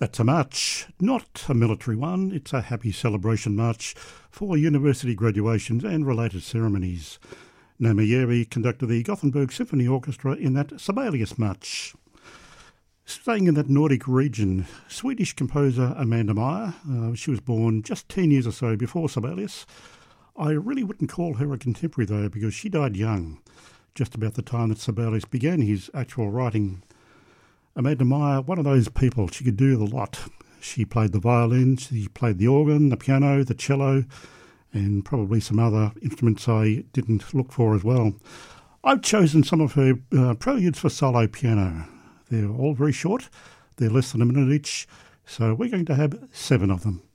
That's a march, not a military one. It's a happy celebration march for university graduations and related ceremonies. Naima Järvi conducted the Gothenburg Symphony Orchestra in that Sibelius March. Staying in that Nordic region, Swedish composer Amanda Meyer, she was born just 10 years or so before Sibelius. I really wouldn't call her a contemporary though, because she died young, just about the time that Sibelius began his actual writing. Amanda Meyer, one of those people, she could do a lot. She played the violin, she played the organ, the piano, the cello, and probably some other instruments I didn't look for as well. I've chosen some of her preludes for solo piano. They're all very short, they're less than a minute each, so we're going to have 7 of them.